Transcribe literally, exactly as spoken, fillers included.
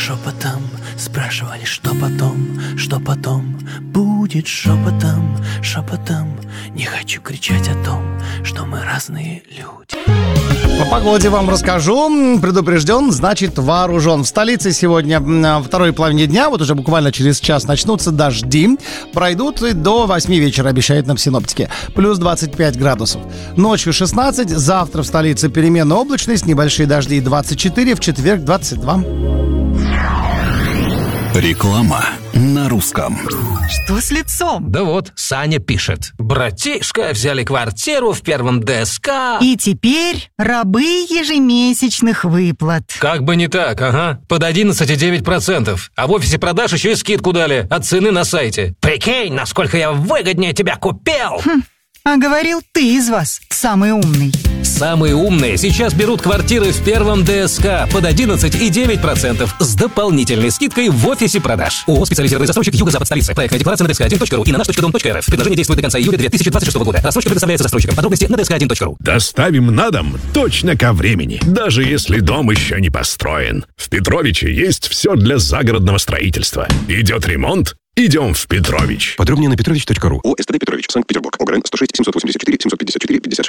шепотом спрашивали, что потом, что потом будет шепотом, шепотом. Не хочу кричать о том, что мы разные люди. По погоде вам расскажу. Предупрежден, значит вооружен. В столице сегодня во второй половине дня, вот уже буквально через час начнутся дожди. Пройдут и до восьми вечера, обещают нам синоптики. Плюс двадцать пять градусов. Ночью шестнадцать. Завтра в столице переменная облачность, небольшие дожди двадцать четыре. В четверг двадцать два. Реклама на русском. Что с лицом? Да вот, Саня пишет. Братишка, взяли квартиру в первом ДСК. И теперь рабы ежемесячных выплат. Как бы не так, ага. Под одиннадцать целых девять десятых процента. А в офисе продаж еще и скидку дали от цены на сайте. Прикинь, насколько я выгоднее тебя купил. Хм, а говорил, ты из вас самый умный. Самые умные сейчас берут квартиры в первом ДСК под одиннадцать целых девять десятых процента с дополнительной скидкой в офисе продаж. ООО «Специализированный застройщик Юго-Запад столицы». Проектная декларация на дэ эс ка один точка ру и на наш точка дом точка эр эф. Предложение действует до конца июля две тысячи двадцать шестого года. Рассрочка предоставляется застройщикам. Подробности на дэ эс ка один точка ру. Доставим на дом точно ко времени, даже если дом еще не построен. В Петровиче есть все для загородного строительства. Идет ремонт? Идем в Петрович. Подробнее на петрович точка ру. ООО «СТД Петрович», Санкт-Петербург. ОГРН сто шесть семьсот восемьдесят четыре семьсот пятьдесят четыре пятьдесят шесть.